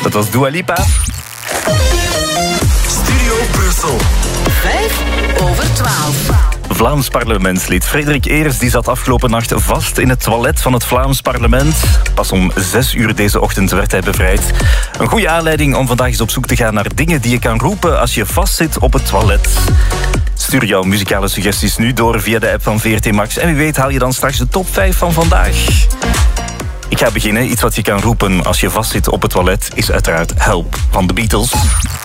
Dat was Dua Lipa. Studio Brussel. 5:12. Vlaams parlementslid Frederik Eers die zat afgelopen nacht vast in het toilet van het Vlaams parlement. Pas om 6 uur deze ochtend werd hij bevrijd. Een goede aanleiding om vandaag eens op zoek te gaan naar dingen die je kan roepen als je vastzit op het toilet. Stuur jouw muzikale suggesties nu door via de app van VRT Max. En wie weet haal je dan straks de top 5 van vandaag. Ik ga beginnen. Iets wat je kan roepen als je vastzit op het toilet is uiteraard Help van de Beatles.